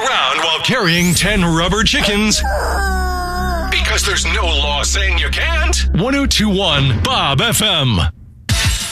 around while carrying 10 rubber chickens. Because there's no law saying you can't. 102.1 Bob FM.